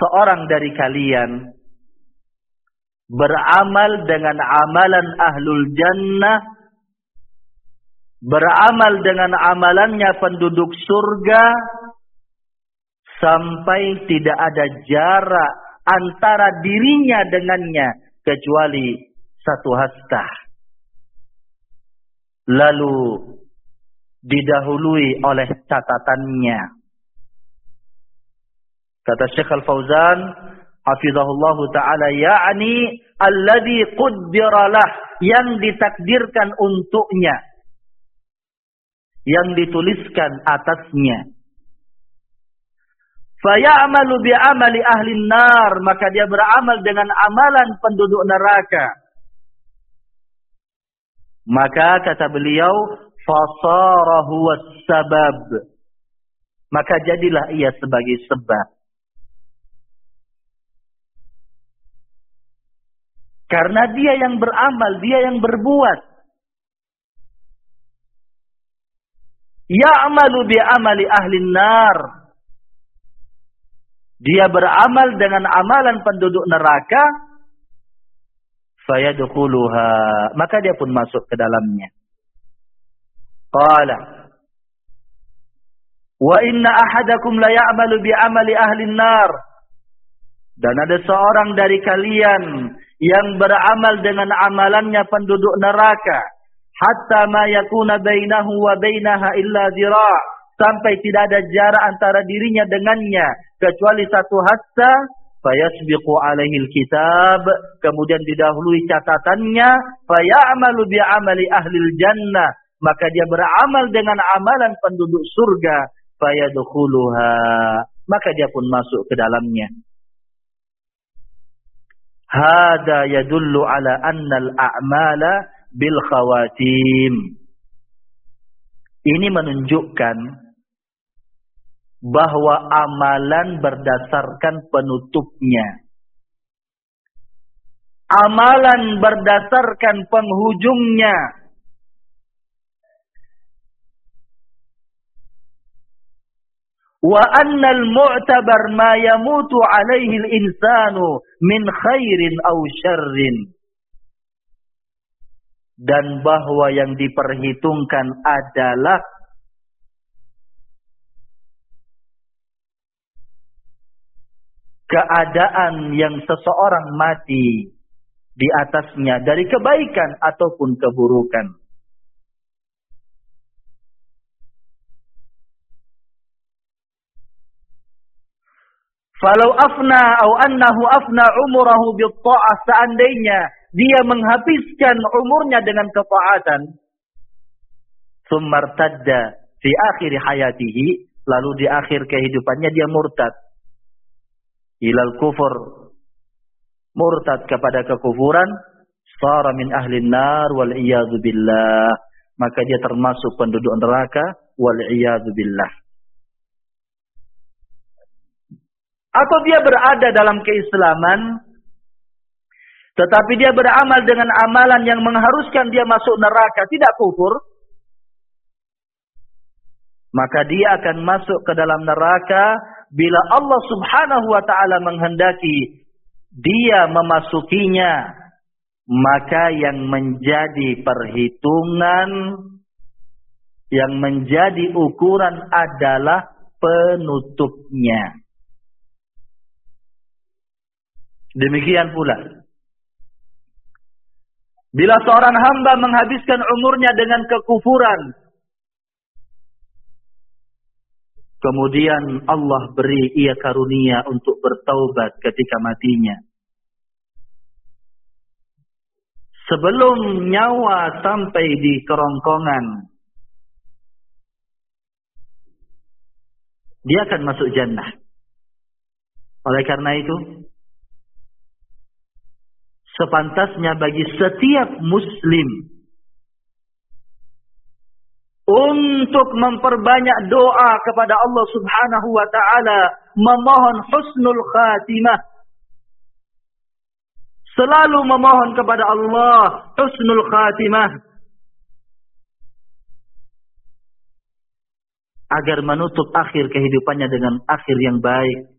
seorang dari kalian beramal dengan amalan ahlul jannah, beramal dengan amalannya penduduk surga, sampai tidak ada jarak antara dirinya dengannya kecuali satu hasta. Lalu didahului oleh catatannya. Kata Syekh Al-Fauzan hafizahullahu ta'ala, ya'ni alladhi quddiralah, yang ditakdirkan untuknya, yang dituliskan atasnya. Faya'malu bi'amali ahli nar, maka dia beramal dengan amalan penduduk neraka. Maka kata beliau, fasara huwa sabab, maka jadilah ia sebagai sebab. Karena dia yang beramal, dia yang berbuat. Ya'malu bi'amali ahli nar, dia beramal dengan amalan penduduk neraka, fayadkhuluha, maka dia pun masuk ke dalamnya. Qala wa inna ahadakum la ya'malu bi'amali ahli nar, dan ada seorang dari kalian yang beramal dengan amalannya penduduk neraka, hatta ma yakuna bainahu wa bainaha illa zira', sampai tidak ada jarak antara dirinya dengannya kecuali satu hasta, fayasbiqu alaihi alkitab, kemudian didahului catatannya, fayamalu bi'amali ahlil jannah, maka dia beramal dengan amalan penduduk surga, fayadkhuluha, maka dia pun masuk ke dalamnya. Hada yadullu ala anna al-a'mala bil khawatim. Ini menunjukkan bahwa amalan berdasarkan penutupnya. Amalan berdasarkan penghujungnya. Wa annal mu'tabar ma yamutu alaihi al-insanu min khairin aw syarrin. Dan bahwa yang diperhitungkan adalah keadaan yang seseorang mati di atasnya dari kebaikan ataupun keburukan. Falau afna au annahu afna umurahu bitta'ah, seandainya dia menghabiskan umurnya dengan ketaatan, summartadda fi akhir hayatihi, lalu di akhir kehidupannya dia murtad ilal kufur, murtad kepada kekufuran, sara min ahli nar wal iyadzu billah, maka dia termasuk penduduk neraka wal iyadzu billah. Atau dia berada dalam keislaman, tetapi dia beramal dengan amalan yang mengharuskan dia masuk neraka, tidak kufur, maka dia akan masuk ke dalam neraka bila Allah subhanahu wa ta'ala menghendaki dia memasukinya. Maka yang menjadi perhitungan, yang menjadi ukuran adalah penutupnya. Demikian pula, bila seorang hamba menghabiskan umurnya dengan kekufuran, kemudian Allah beri ia karunia untuk bertaubat ketika matinya, sebelum nyawa sampai di kerongkongan, dia akan masuk jannah. Oleh karena itu, sepantasnya bagi setiap muslim untuk memperbanyak doa kepada Allah subhanahu wa ta'ala, memohon husnul khatimah. Selalu memohon kepada Allah husnul khatimah, agar menutup akhir kehidupannya dengan akhir yang baik.